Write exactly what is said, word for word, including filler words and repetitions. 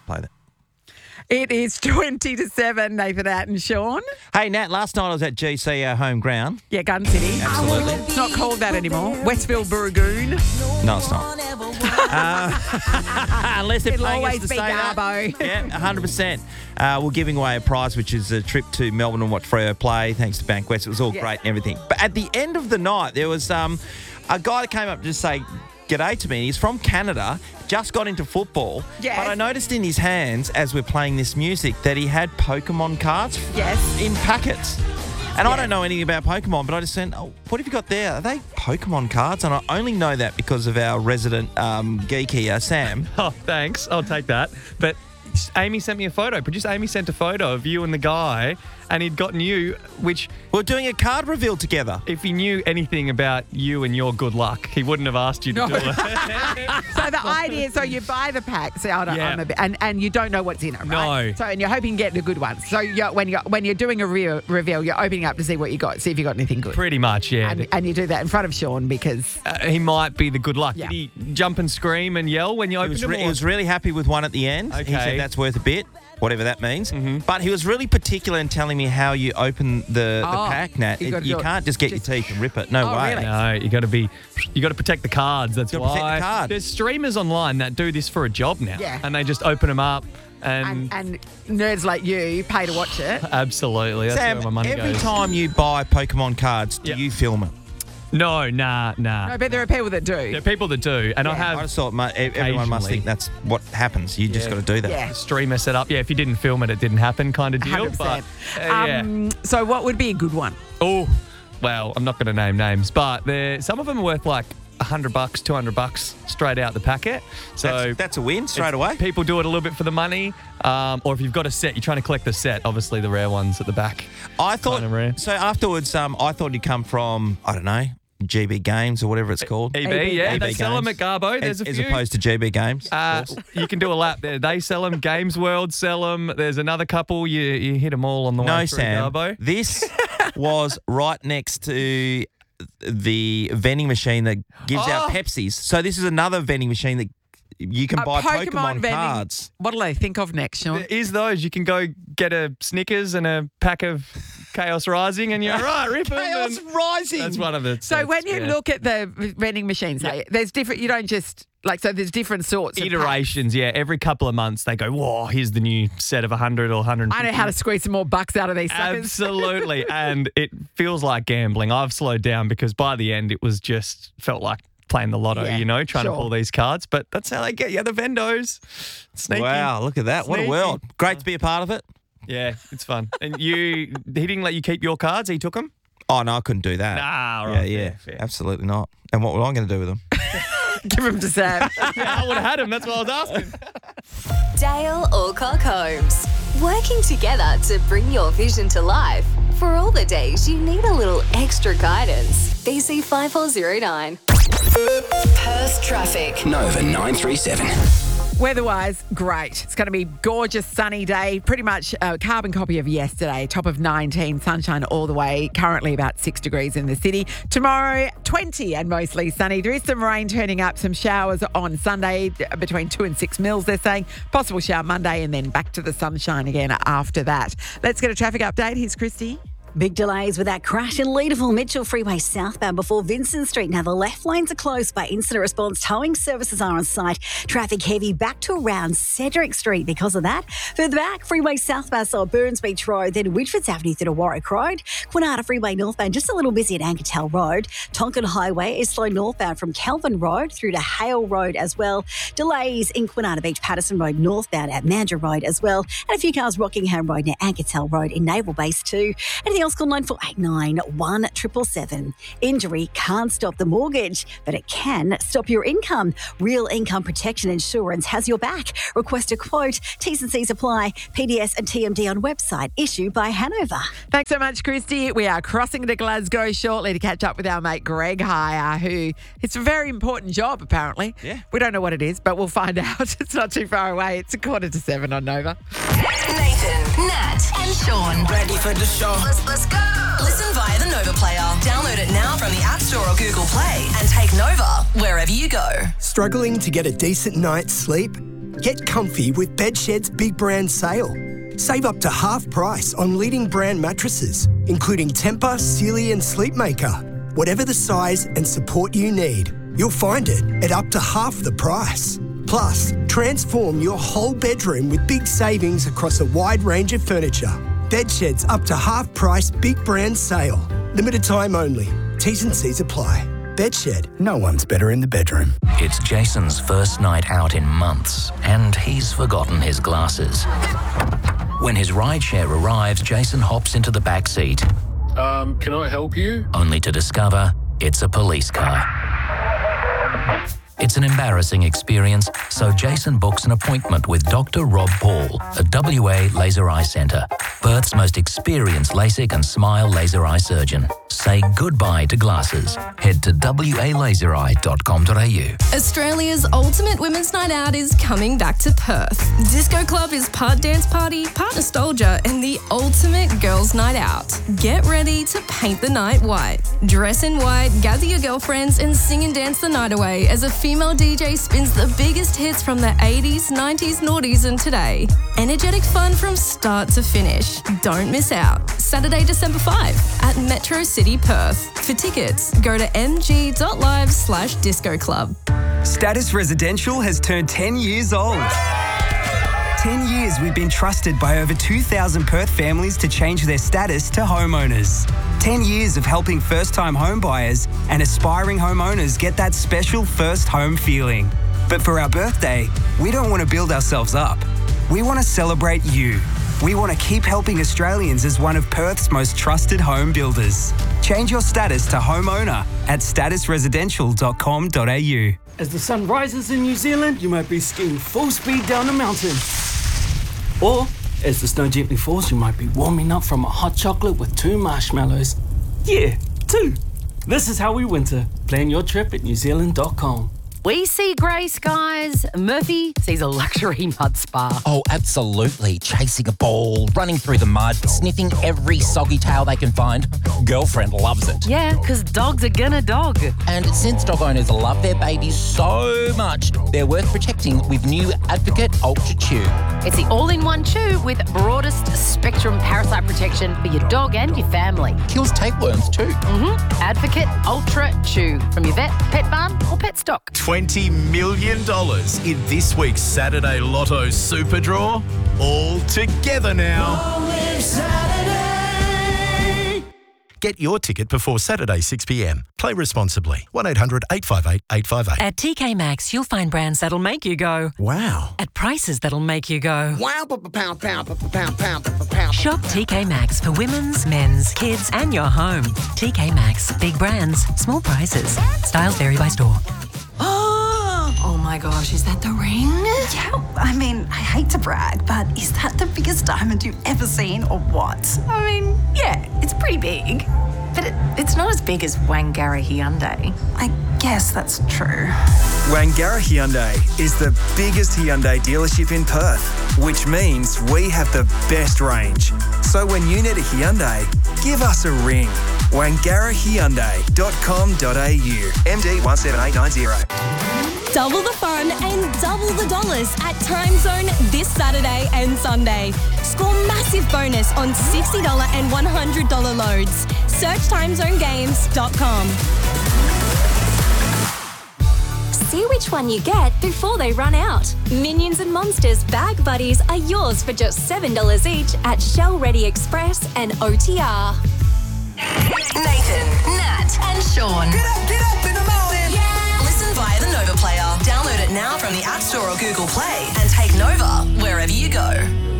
Play that. It is twenty to seven, Nathan Att and Sean. Hey, Nat, last night I was at G C, our home ground. Yeah, Gun City. Absolutely. It's not called that anymore. Westville Burragoon. No, it's not. uh, unless they're It'll paying us always to be say that. Garbo. Yeah, one hundred percent. Uh, we're giving away a prize, which is a trip to Melbourne and watch Freo play, thanks to Bankwest. It was all Yeah. great and everything. But at the end of the night, there was um, a guy that came up to just say g'day to me. He's from Canada, just got into football. Yes. But I noticed in his hands, as we're playing this music, that he had Pokemon cards Yes. in packets. And I don't know anything about Pokemon, but I just said, oh, what have you got there? Are they Pokemon cards? And I only know that because of our resident um, geek here, Sam. Oh, thanks. I'll take that. But Amy sent me a photo. Producer Amy sent a photo of you and the guy, and he'd gotten you, which, We're doing a card reveal together. if he knew anything about you and your good luck, he wouldn't have asked you to No. do it. So the idea, so you buy the pack, so I don't, Yeah. I'm a bit, and, and you don't know what's in it, right? No. So, and you're hoping you get the good ones. So you're, when, you're, when you're doing a re- reveal, you're opening up to see what you got, see if you got anything good. Pretty much, yeah. And, and you do that in front of Sean because... Uh, he might be the good luck. Yeah. Did he jump and scream and yell when you He opened was, them? re- he or- was really happy with one at the end. He Okay. said that's worth a bit, whatever that means. But he was really particular in telling me how you open the, the Oh, pack, Nat. you It- gotta You do it can't just get just- your teeth and rip it. No Oh, way. really? No, you got to be, you got to protect the cards. That's Gotta why. protect the card. There's streamers online that do this for a job now, Yeah. and they just open them up and, And, and nerds like you pay to watch it. absolutely, that's Sam, where my money every goes. time you buy Pokemon cards, do Yeah. you film it? No, nah, nah. No, but there are people that do. There are people that do, and I Yeah. have I just thought mu- e- everyone must Occasionally. think that's what happens. You just Yeah. got to do that. Yeah. a streamer set up. Yeah, if you didn't film it, it didn't happen, kind of deal. one hundred percent. But uh, yeah. um, so what would be a good one? Oh, well, I'm not going to name names, but they're- some of them are worth like a hundred bucks, two hundred bucks straight out the packet. So That's, that's a win straight it's- away. People do it a little bit for the money, um, or if you've got a set, you're trying to collect the set. Obviously, the rare ones at the back. I thought Kinda rare. so. Afterwards, um, I thought he'd come from I don't know G B Games or whatever it's called, E B, E B yeah, E B they sell them at Games. Garbo. There's as, a as few. opposed to G B Games. of Uh, course. you can do a lap there. They sell them. Games World sell them. There's another couple. You you hit them all on the No, way through Sam. Garbo. This was right next to the vending machine that gives out Oh. Pepsis. So this is another vending machine that you can A buy Pokemon, vending- cards. What'll they think of next, Sean? There is those. You can go get a Snickers and a pack of Chaos Rising, and you're right, rip 'em Chaos and Rising. That's one of the. So sets, when you yeah. look at the vending machines, say, there's different. You don't just like so. There's different sorts of packs. iterations, yeah, every couple of months they go, whoa, here's the new set of one hundred or one hundred fifty. I know how to squeeze some more bucks out of these suckers. Absolutely. And it feels like gambling. I've slowed down because by the end it was just felt like playing the lotto, Yeah, you know, trying sure. to pull these cards. But that's how they get you, the vendos. Sneaky. Wow, look at that. What a Sneaky. world. Great to be a part of it. Yeah, it's fun. And you, he didn't let you keep your cards? He took them? Oh, no, I couldn't do that. Nah, yeah, right. yeah, fair, fair. absolutely not. And what was I going to do with them? Give them to Sam. Yeah, I would have had him. That's what I was asking. Dale Alcock Homes. Working together to bring your vision to life. For all the days you need a little extra guidance. B C five four zero nine. Perth traffic. Nova nine three seven. Weather-wise, great. It's going to be gorgeous, sunny day. Pretty much a carbon copy of yesterday. Top of nineteen, sunshine all the way. Currently about six degrees in the city. Tomorrow, twenty and mostly sunny. There is some rain turning up, some showers on Sunday between two and six mils, they're saying. Possible shower Monday and then back to the sunshine again after that. Let's get a traffic update. Here's Christy. Big delays with that crash in Leederville Mitchell Freeway southbound before Vincent Street. Now the left lanes are closed, but incident response towing services are on site. Traffic heavy back to around Cedric Street because of that. Further back, Freeway southbound so Burns Beach Road, then Whitfords Avenue through to Warwick Road. Quinata Freeway northbound just a little busy at Ankertel Road. Tonkin Highway is slow northbound from Kelvin Road through to Hale Road as well. Delays in Quinata Beach Patterson Road northbound at Mandurah Road as well. And a few cars Rockingham Road near Ankertel Road in Naval Base too. Anything else, call nine four eight nine, one seven seven seven. Injury can't stop the mortgage, but it can stop your income. Real Income Protection Insurance has your back. Request a quote. T's and C's apply. P D S and T M D on website. Issued by Hanover. Thanks so much, Christy. We are crossing to Glasgow shortly to catch up with our mate Greg Hire, who it's a very important job, apparently. Yeah. We don't know what it is, but we'll find out. It's not too far away. It's a quarter to seven on Nova. Nathan, Nat, and Sean. Ready for the show. Let's, let's go. Listen via the Nova player. Download it now from the App Store or Google Play and take Nova wherever you go. Struggling to get a decent night's sleep? Get comfy with Bedshed's big brand sale. Save up to half price on leading brand mattresses, including Tempur, Sealy and Sleepmaker. Whatever the size and support you need, you'll find it at up to half the price. Plus, transform your whole bedroom with big savings across a wide range of furniture. Bedshed's up to half price big brand sale. Limited time only. T's and C's apply. Bedshed, no one's better in the bedroom. It's Jason's first night out in months, and he's forgotten his glasses. When his rideshare arrives, Jason hops into the back seat. Um, can I help you? Only to discover it's a police car. It's an embarrassing experience, so Jason books an appointment with Doctor Rob Paul at W A Laser Eye Centre, Perth's most experienced LASIK and SMILE laser eye surgeon. Say goodbye to glasses. Head to w a laser eye dot com dot a u. Australia's ultimate women's night out is coming back to Perth. Disco Club is part dance party, part nostalgia, and the ultimate girls' night out. Get ready to paint the night white. Dress in white, gather your girlfriends, and sing and dance the night away as a female D J spins the biggest hits from the eighties, nineties, noughties, and today. Energetic fun from start to finish. Don't miss out. Saturday, December fifth at Metro City, Perth. For tickets, go to m g dot live slash disco club. Status Residential has turned ten years old. ten years we've been trusted by over two thousand Perth families to change their status to homeowners. ten years of helping first-time home buyers and aspiring homeowners get that special first home feeling. But for our birthday, we don't want to build ourselves up. We want to celebrate you. We want to keep helping Australians as one of Perth's most trusted home builders. Change your status to homeowner at status residential dot com dot a u. As the sun rises in New Zealand, you might be skiing full speed down a mountain. Or, as the snow gently falls, you might be warming up from a hot chocolate with two marshmallows. Yeah, two. This is how we winter. Plan your trip at new zealand dot com. We see grey skies. Murphy sees a luxury mud spa. Oh, absolutely. Chasing a ball, running through the mud, sniffing every soggy tail they can find. Girlfriend loves it. Yeah, because dogs are gonna dog. And since dog owners love their babies so much, they're worth protecting with new Advocate Ultra Chew. It's the all-in-one chew with broadest spectrum parasite protection for your dog and your family. Kills tapeworms too. Mm-hmm. Advocate Ultra Chew from your vet, pet barn or pet stock. twenty million dollars in this week's Saturday Lotto Super Draw. All together now. Get your ticket before Saturday six p m. Play responsibly. one eight hundred eight five eight eight five eight. At T K Maxx, you'll find brands that'll make you go, wow. At prices that'll make you go, wow. Pound, pound, pound, pound, pound. Shop T K Maxx for women's, men's, kids, and your home. T K Maxx. Big brands, small prices. Styles vary by store. Oh my gosh, is that the ring? Yeah, I mean, I hate to brag, but is that the biggest diamond you've ever seen or what? I mean, yeah, it's pretty big. But it, it's not as big as Wangara Hyundai. I guess that's true. Wangara Hyundai is the biggest Hyundai dealership in Perth, which means we have the best range. So when you need a Hyundai, give us a ring. wangara hyundai dot com dot a u. M D one seven eight nine zero. Double the fun and double the dollars at Time Zone this Saturday and Sunday. Score massive bonus on sixty dollars and one hundred dollars loads. Search time zone games dot com. See which one you get before they run out. Minions and Monsters Bag Buddies are yours for just seven dollars each at Shell Ready Express and O T R. Nathan, Nat, and Sean. Get up, get up in the morning. Yeah. Listen via the Nova Player. Download it now from the App Store or Google Play and take Nova wherever you go.